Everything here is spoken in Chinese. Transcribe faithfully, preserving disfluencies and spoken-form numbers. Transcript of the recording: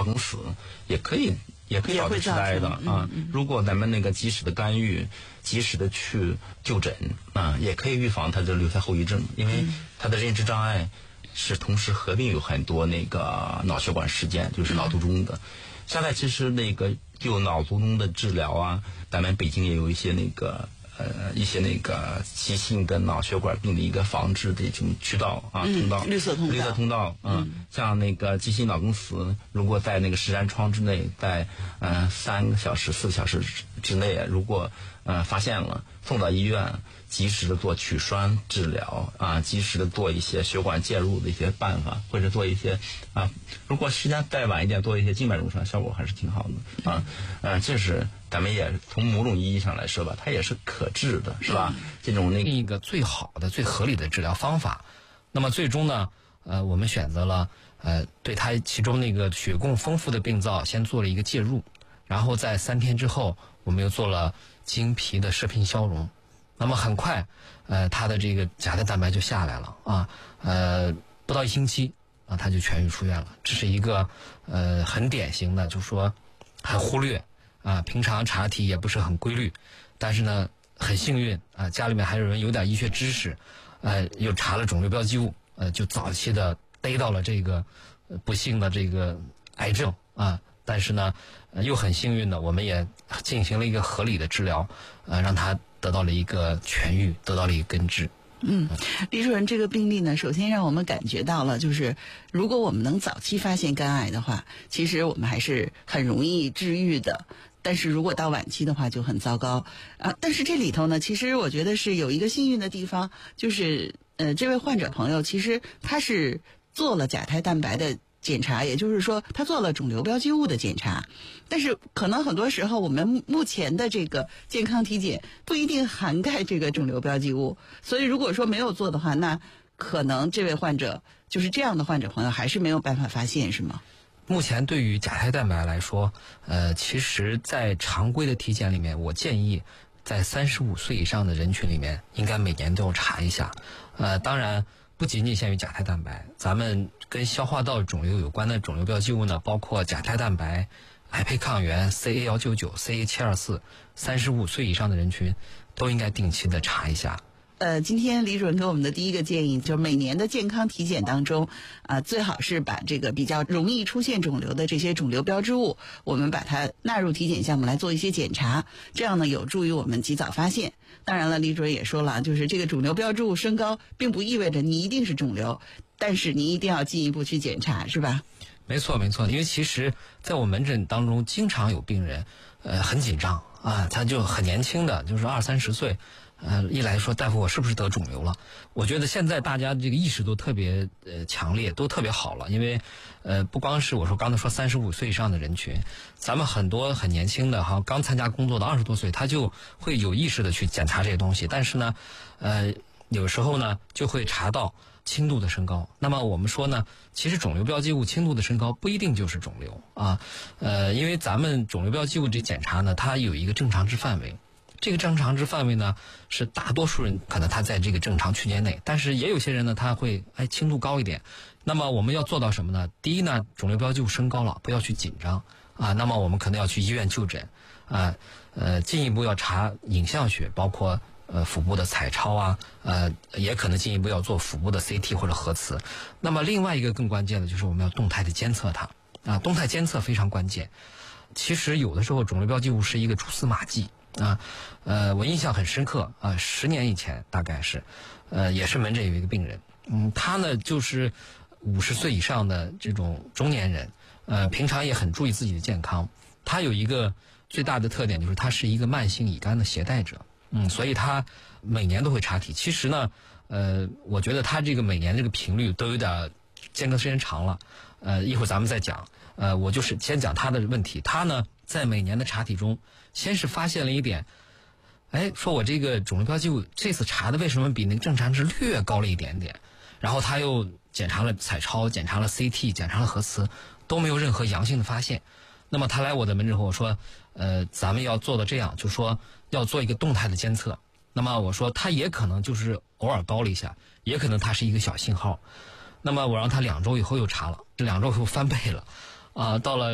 梗死，也可以也可以导致痴呆的啊、嗯嗯。如果咱们那个及时的干预，及时的去就诊啊，也可以预防它的留下后遗症，因为它的认知障碍是同时合并有很多那个脑血管事件，就是脑卒中的。现在其实那个就脑卒中的治疗啊，咱们北京也有一些那个呃一些那个急性的脑血管病的一个防治的一种渠道啊， 嗯、 通道， 绿色通道， 绿色通道啊、嗯，像那个急性脑梗死，如果在那个时间窗之内，在呃三个小时、四个小时之内，如果呃发现了，送到医院，及时的做取栓治疗啊，及时的做一些血管介入的一些办法，或者做一些啊，如果时间再晚一点，做一些静脉溶栓，效果还是挺好的啊。呃，这是咱们也从某种意义上来说吧，它也是可治的，是吧？这种那个一个最好的、最合理的治疗方法。那么最终呢，呃，我们选择了呃，对它其中那个血供丰富的病灶先做了一个介入，然后在三天之后，我们又做了经皮的射频消融。那么很快，呃，他的这个甲胎蛋白就下来了啊，呃，不到一星期啊，他就痊愈出院了。这是一个呃很典型的，就是说很忽略啊，平常查体也不是很规律，但是呢很幸运啊，家里面还有人有点医学知识，呃，又查了肿瘤标记物，呃，就早期的逮到了这个、呃、不幸的这个癌症啊。但是呢，呃，又很幸运的，我们也进行了一个合理的治疗，呃，让他得到了一个痊愈，得到了一个根治。 嗯，李主任，这个病例呢，首先让我们感觉到了，就是如果我们能早期发现肝癌的话，其实我们还是很容易治愈的。但是如果到晚期的话就很糟糕啊。但是这里头呢，其实我觉得是有一个幸运的地方，就是呃，这位患者朋友其实他是做了甲胎蛋白的检查，也就是说他做了肿瘤标记物的检查，但是可能很多时候我们目前的这个健康体检不一定涵盖这个肿瘤标记物，所以如果说没有做的话，那可能这位患者就是这样的患者朋友还是没有办法发现，是吗？ 目前对于甲胎蛋白来说，呃，其实在常规的体检里面，我建议在三十五岁以上的人群里面，应该每年都要查一下。呃，当然不仅仅限于甲胎蛋白，咱们跟消化道肿瘤有关的肿瘤标记物呢，包括甲胎蛋白、癌胚抗原、C A 一九九、C A 七二四， 三十五岁以上的人群都应该定期的查一下。 呃，今天李主任给我们的第一个建议就是每年的健康体检当中啊、呃，最好是把这个比较容易出现肿瘤的这些肿瘤标志物，我们把它纳入体检项目来做一些检查，这样呢有助于我们及早发现。当然了，李主任也说了，就是这个肿瘤标志物升高并不意味着你一定是肿瘤，但是你一定要进一步去检查，是吧？ 没错没错，因为其实在我门诊当中经常有病人呃很紧张啊，他就很年轻的，就是二三十岁，呃一来说大夫我是不是得肿瘤了？我觉得现在大家这个意识都特别呃强烈，都特别好了，因为呃不光是我说刚才说三十五岁以上的人群，咱们很多很年轻的哈，刚参加工作的二十多岁，他就会有意识的去检查这些东西，但是呢呃有时候呢就会查到轻度的升高。那么我们说呢，其实肿瘤标记物轻度的升高不一定就是肿瘤啊，呃，因为咱们肿瘤标记物这检查呢，它有一个正常值范围，这个正常值范围呢是大多数人可能他在这个正常区间内，但是也有些人呢他会哎轻度高一点。那么我们要做到什么呢？第一呢，肿瘤标记物升高了，不要去紧张啊，那么我们可能要去医院就诊啊，呃，进一步要查影像学，包括呃，腹部的彩超啊，呃，也可能进一步要做腹部的 C T 或者核磁。那么另外一个更关键的就是我们要动态的监测它啊，动态监测非常关键。其实有的时候肿瘤标记物是一个蛛丝马迹啊，呃，我印象很深刻啊，十年以前大概是，呃，也是门诊有一个病人，嗯，他呢就是五十岁以上的这种中年人，呃，平常也很注意自己的健康。他有一个最大的特点就是他是一个慢性乙肝的携带者。嗯，所以他每年都会查体。其实呢，呃，我觉得他这个每年这个频率都有点间隔时间长了。呃，一会儿咱们再讲。呃，我就是先讲他的问题。他呢，在每年的查体中，先是发现了一点，哎，说我这个肿瘤标记物这次查的为什么比那个正常值略高了一点点？然后他又检查了彩超，检查了 C T， 检查了核磁，都没有任何阳性的发现。那么他来我的门诊和我说，呃，咱们要做到这样，就说要做一个动态的监测。那么我说他也可能就是偶尔高了一下，也可能他是一个小信号。那么我让他两周以后又查了，这两周以后翻倍了，啊、呃，到了